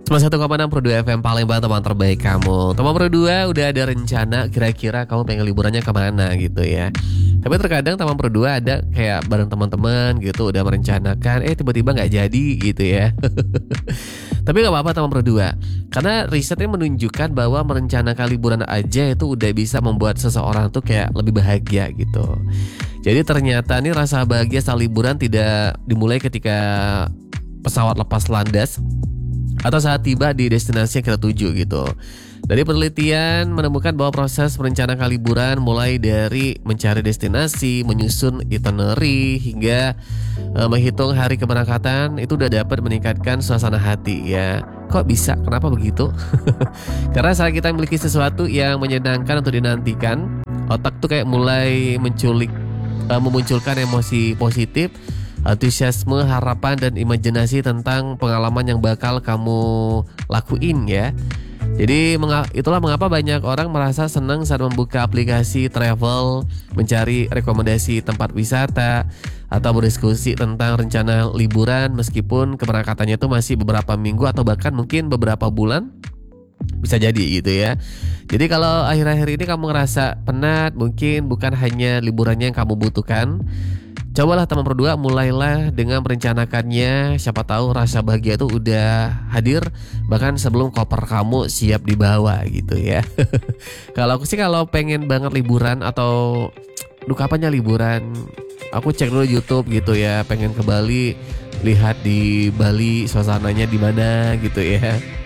101,6 Pro 2 FM Palembang, teman terbaik kamu. Teman Pro 2 udah ada rencana kira-kira kamu pengen liburannya kemana gitu ya. Tapi terkadang teman Pro 2 ada kayak bareng teman-teman gitu udah merencanakan, tiba-tiba gak jadi gitu ya. Tapi gak apa-apa teman Pro 2, karena risetnya menunjukkan bahwa merencanakan liburan aja itu udah bisa membuat seseorang tuh kayak lebih bahagia gitu. Jadi ternyata nih rasa bahagia saat liburan tidak dimulai ketika pesawat lepas landas atau saat tiba di destinasi yang kita tuju gitu. Dari penelitian menemukan bahwa proses merencanakan liburan mulai dari mencari destinasi, menyusun itinerary hingga menghitung hari keberangkatan itu udah dapat meningkatkan suasana hati ya. Kok bisa? Kenapa begitu? Karena saat kita memiliki sesuatu yang menyenangkan untuk dinantikan, otak tuh kayak mulai memunculkan emosi positif, antusiasme, harapan, dan imajinasi tentang pengalaman yang bakal kamu lakuin ya. Jadi itulah mengapa banyak orang merasa senang saat membuka aplikasi travel, mencari rekomendasi tempat wisata, atau berdiskusi tentang rencana liburan meskipun keberangkatannya itu masih beberapa minggu atau bahkan mungkin beberapa bulan. Bisa jadi gitu ya. Jadi kalau akhir-akhir ini kamu ngerasa penat, mungkin bukan hanya liburannya yang kamu butuhkan, cobalah teman berdua mulailah dengan merencanakannya. Siapa tahu rasa bahagia itu udah hadir bahkan sebelum koper kamu siap dibawa gitu ya. Kalau aku sih kalau pengen banget liburan atau kapannya liburan, aku cek dulu YouTube gitu ya. Pengen ke Bali, lihat di Bali suasananya di mana gitu ya.